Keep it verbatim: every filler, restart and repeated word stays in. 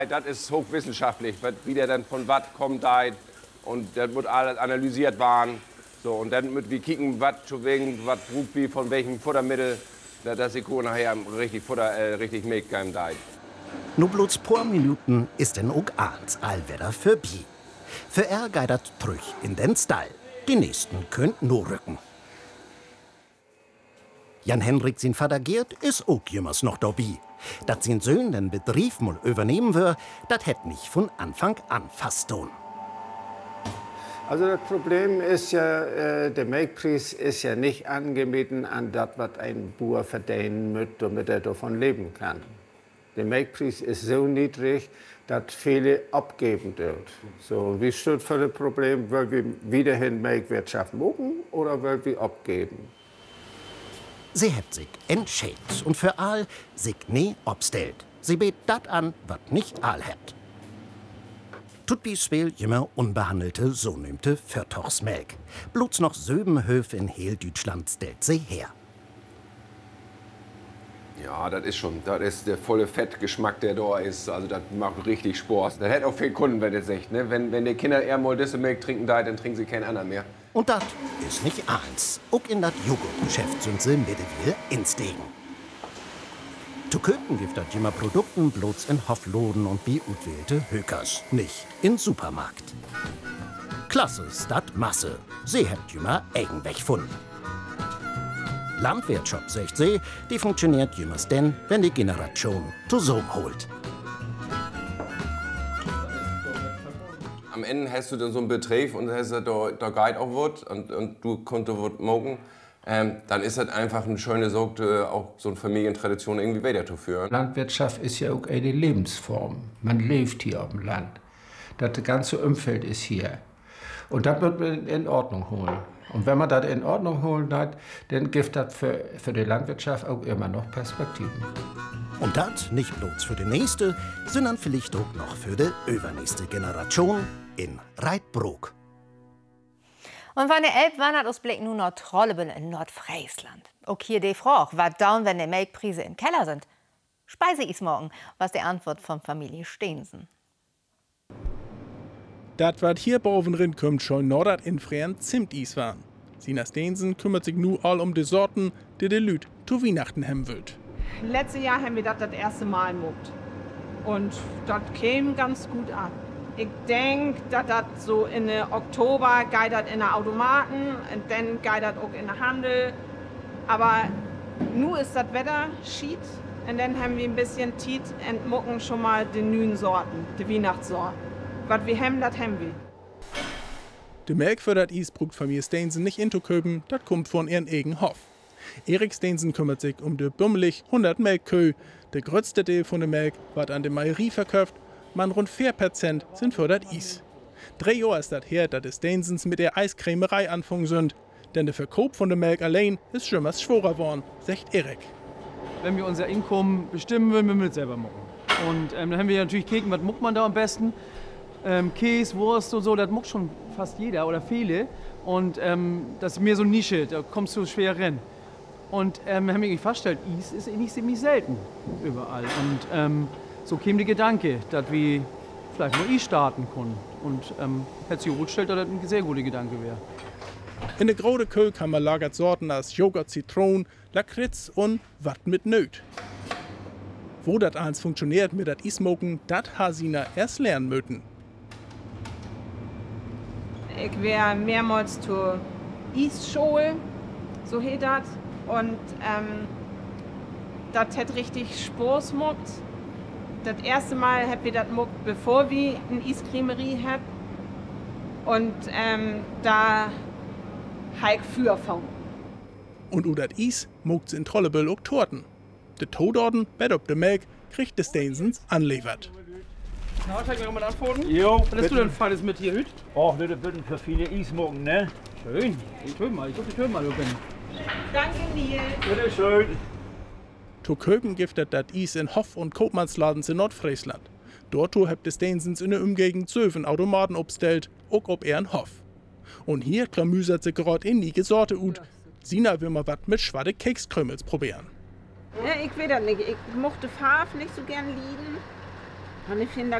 Das ist hochwissenschaftlich, wie der dann von was kommt, und das muss alles analysiert werden. So, und dann müssen wir kicken, was zu wegen, was braucht wie, von welchem Futtermittel, dass die Kuh nachher richtig Futter, äh, richtig Milch geben da. Nur bloß paar Minuten ist denn auch abends allwetter vorbei. Für er geidert trüch in den Stall. Die nächsten könnt nur rücken. Jan-Henrik, sein Vater Gerd, ist auch jemals noch dabei. Dat sein Sohn den Betrieb mal übernehmen will, dat hätt nicht von Anfang an fast tun. Also das Problem ist ja, äh, der Melkpreis ist ja nicht angemessen an das, was ein Bauer verdienen muss, damit er davon leben kann. Der Melkpreis ist so niedrig, dass viele abgeben dürfen. So, wie steht für das Problem, wollen wir wiederhin Melkwirtschaft machen oder wollen wir abgeben? Sie hebt sich entscheidet und für all sich nie obstellt. Sie bet dat an, wat nicht all hebt. Tut bis Spiel immer unbehandelte, so nehmte Viertochsmelk. Bloß noch Söbenhöf in heel Deutschland stellt sie her. Ja, das ist schon, das ist der volle Fettgeschmack, der da ist. Also das macht richtig Spaß. Das hätte auch viele Kunden, wenn ihr sagt, ne? Wenn, wenn die Kinder eher mal diese Milch trinken, dann trinken sie keinen anderen mehr. Und das ist nicht eins. Auch in das Joghurtgeschäft sind sie mittlerweile instegen. Zu köpen gibt das immer Produkten bloß in Hofloden und bei utwählte Hökers, nicht in Supermarkt. Klasse ist das Masse. Sie habt immer Eigenweg gefunden. Landwirtschaft, sagt sie, die funktioniert jemals denn, wenn die Generation zusammen holt. Am Ende hast du dann so einen Betrieb und hast da, da geht auch was und, und du konntest was machen. Ähm, dann ist das einfach eine schöne Sorge, auch so eine Familientradition irgendwie weiterzuführen. Landwirtschaft ist ja auch eine Lebensform. Man lebt hier auf dem Land. Das ganze Umfeld ist hier. Und das wird man in Ordnung holen. Und wenn man das in Ordnung holen hat, dann gibt das für, für die Landwirtschaft auch immer noch Perspektiven. Und das nicht bloß für die nächste, sondern vielleicht auch noch für die übernächste Generation in Reitbrook. Und wenn der Elb wandert, aus Blick nur noch Trolleben in Nordfriesland. Auch hier die Frage, was down, wenn die Melkpreise im Keller sind? Speise ich morgen, was die Antwort von Familie Steensen. Dat wat hier boven rin kommt, schon nordert in Freien Zimtis waren. Sina Steensen kümmert sich nu all um die Sorten, die de Lüt zu Weihnachten haben wollt. Letztes Jahr haben wir das das erste Mal gemacht. Und das käme ganz gut an. Ich denke, dass das so in Oktober geht das in der Automaten und dann geht das auch in der Handel. Aber nu ist das Wetter schied und dann haben wir ein bisschen Tiet und mucken schon mal die neuen Sorten, die Weihnachtssorten. Was wir haben, das haben wir. Die Melk für das Is brugt Familie Steensen nicht inzuköpen, das kommt von ihren eigenen Hof. Erik Steensen kümmert sich um die bummelig hundert Melkkühe. Der größte Teil von der Melk wird an der Meierie verkauft, man rund vier Prozent sind für das Is. Drei Jahre ist das her, dass die Steensens mit der Eiscremerei anfangen sind. Denn der Verkauf von der Melk allein ist schon was schwerer geworden, sagt Erik. Wenn wir unser Einkommen bestimmen wollen, müssen wir es selber machen. Und ähm, dann haben wir natürlich gekeken, was muckt man da am besten? Ähm, Käse, Wurst und so, das muckt schon fast jeder oder viele. Und ähm, das ist mehr so eine Nische, da kommst du schwer rein. Und ähm, haben wir festgestellt, Is ist nicht ziemlich selten überall. Und ähm, so kam der Gedanke, dass wir vielleicht mal Is starten können. Und ähm, hätte sich herausgestellt, dass das ein sehr guter Gedanke wäre. In der großen Kühe kann man lagert Sorten als Joghurt, Zitronen, Lakritz und Watt mit Nöt. Wo das eins funktioniert mit das Ismoken, das Hasina erst lernen möchten. Ich wäre mehrmals zur Eisschule, so heet das. Und ähm, das hat richtig Spaß gemacht. Das erste Mal haben wir das gemacht, bevor wir eine Eiscremerie hatten. Und ähm, da habe ich für von. Und u dat Is mogt sie in Trolleböll auch Torten. De Todorden, Bett ob de Melk, kriegt de Steensens anliefert. Na, zeig mir noch mal antworten. Jo, was hast du denn Feines mit hier, Hüt? Och, das würden für viele Ismoken, ne? Schön. Ich hör mal, ich guck, ich hör mal, du bin. Danke, Nils. Bitte schön. To Köpen giftet dat Is in Hof- und Koopmannsladens in Nordfriesland. Dort habt de Steensens in der Umgegend Söwen Automaten obstellt, auch ob er ein Hof. Und hier klamüsert sie gerade in die Sorte ut. Sina will mal wat mit schwadde Kekskrümels probieren. Ja, ich weiß das nicht. Ich mochte Farbe nicht so gern liegen. Und ich finde